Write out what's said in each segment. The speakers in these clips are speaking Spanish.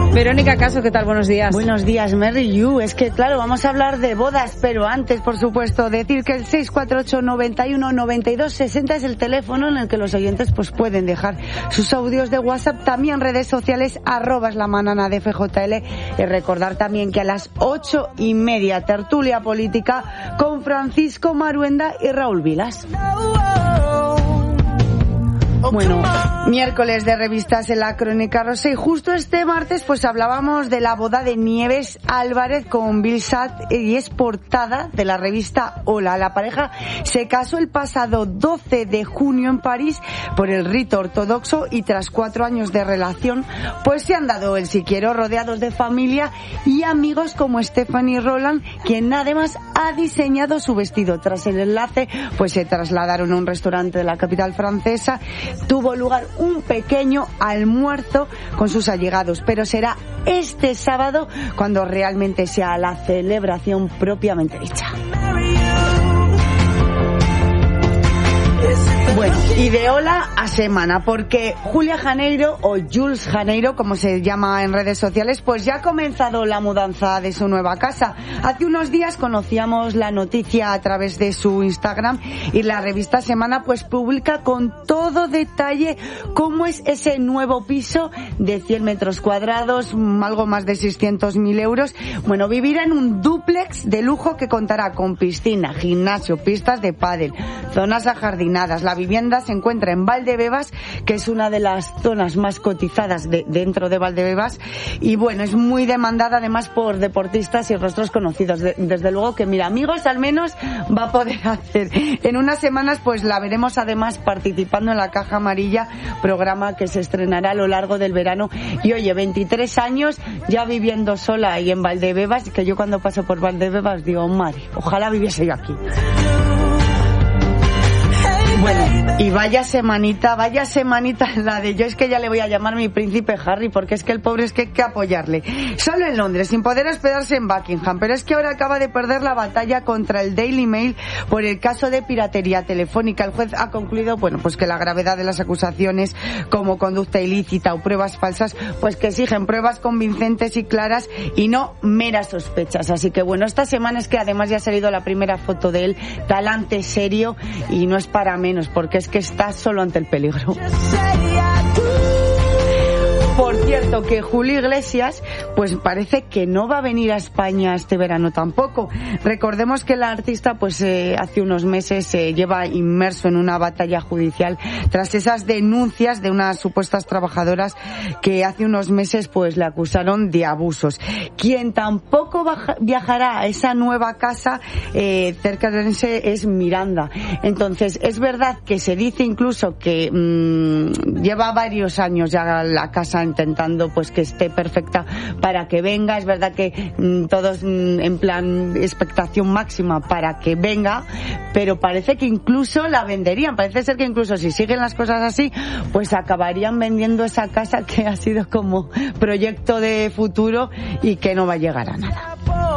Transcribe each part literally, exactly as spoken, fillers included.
Verónica Caso, ¿qué tal? Buenos días. Buenos días, Mary You. Es que, claro, vamos a hablar de bodas, pero antes, por supuesto, decir que el seis cuatro ocho, noventa y uno, noventa y dos, sesenta es el teléfono en el que los oyentes pues pueden dejar sus audios de WhatsApp, también redes sociales, arrobas la manana de F J L, y recordar también que a las ocho y media, tertulia política con Francisco Maruenda y Raúl Vilas. Bueno, miércoles de revistas en la Crónica Rosa, y justo este martes pues hablábamos de la boda de Nieves Álvarez con Bill Satt, y es portada de la revista Hola. La pareja se casó el pasado doce de junio en París por el rito ortodoxo, y tras cuatro años de relación pues se han dado el si quiero, rodeados de familia y amigos como Stephanie Roland, quien además ha diseñado su vestido. Tras el enlace pues se trasladaron a un restaurante de la capital francesa. Tuvo lugar un pequeño almuerzo con sus allegados, pero será este sábado cuando realmente sea la celebración propiamente dicha. Bueno, y de hola a semana, porque Julia Janeiro, o Jules Janeiro, como se llama en redes sociales, pues ya ha comenzado la mudanza de su nueva casa. Hace unos días conocíamos la noticia a través de su Instagram, y la revista Semana pues publica con todo detalle cómo es ese nuevo piso de cien metros cuadrados, algo más de seiscientos mil euros. Bueno, vivirá en un dúplex de lujo que contará con piscina, gimnasio, pistas de pádel, zonas ajardinadas. La vivienda se encuentra en Valdebebas, que es una de las zonas más cotizadas de, dentro de Valdebebas, y bueno, es muy demandada además por deportistas y rostros conocidos. De, desde luego que, mira, amigos al menos va a poder hacer. En unas semanas pues la veremos además participando en la Caja Amarilla, programa que se estrenará a lo largo del verano. Y oye, veintitrés años ya viviendo sola ahí en Valdebebas, que yo cuando paso por Valdebebas digo, madre, ojalá viviese yo aquí. Bueno, y vaya semanita, vaya semanita la de yo, es que ya le voy a llamar mi príncipe Harry, porque es que el pobre es que hay que apoyarle. Solo en Londres, sin poder hospedarse en Buckingham, pero es que ahora acaba de perder la batalla contra el Daily Mail por el caso de piratería telefónica. El juez ha concluido, bueno, pues que la gravedad de las acusaciones, como conducta ilícita o pruebas falsas, pues que exigen pruebas convincentes y claras y no meras sospechas. Así que bueno, esta semana es que además ya ha salido la primera foto de él, talante serio, y no es para menos, porque es que está solo ante el peligro. Por cierto, que Julio Iglesias pues parece que no va a venir a España este verano tampoco. Recordemos que el artista pues eh, hace unos meses se eh, lleva inmerso en una batalla judicial tras esas denuncias de unas supuestas trabajadoras que hace unos meses pues le acusaron de abusos. Quien tampoco baja, viajará a esa nueva casa eh, cerca de Orense es Miranda. Entonces, es verdad que se dice incluso que mmm, lleva varios años ya la casa intentando pues que esté perfecta para que venga. Es verdad que mmm, todos mmm, en plan expectación máxima para que venga, pero parece que incluso la venderían. Parece ser que incluso si siguen las cosas así, pues acabarían vendiendo esa casa que ha sido como proyecto de futuro y que no va a llegar a nada.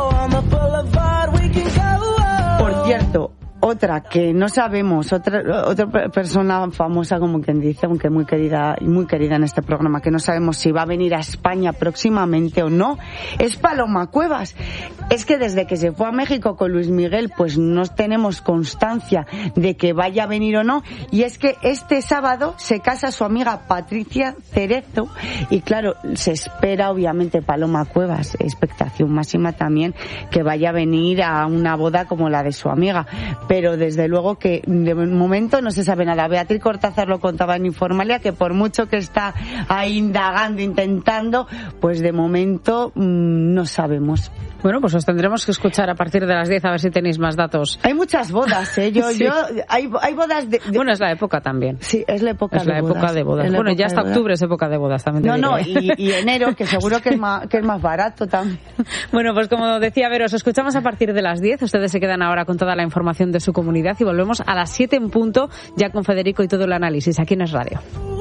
Por cierto, otra que no sabemos, otra otra persona famosa, como quien dice, aunque muy querida y muy querida en este programa, que no sabemos si va a venir a España próximamente o no, es Paloma Cuevas. Es que desde que se fue a México con Luis Miguel, pues no tenemos constancia de que vaya a venir o no. Y es que este sábado se casa su amiga Patricia Cerezo, y claro, se espera obviamente Paloma Cuevas, expectación máxima también, que vaya a venir a una boda como la de su amiga. Pero desde luego que de momento no se sabe nada. Beatriz Cortázar lo contaba en Informalia, que por mucho que está ahí indagando, intentando, pues de momento mmm, no sabemos. Bueno, pues os tendremos que escuchar a partir de las diez a ver si tenéis más datos. Hay muchas bodas, ¿eh? Yo, sí. yo, hay, hay bodas de, de... Bueno, es la época también. Sí, es la época es de la bodas. época de bodas. Bueno, ya hasta octubre es época de bodas también. No, no, diré. y, y enero, que seguro que es más, que es más barato también. Bueno, pues como decía Vero, os escuchamos a partir de las diez. Ustedes se quedan ahora con toda la información de su comunidad y volvemos a las siete en punto, ya con Federico y todo el análisis aquí en Es Radio.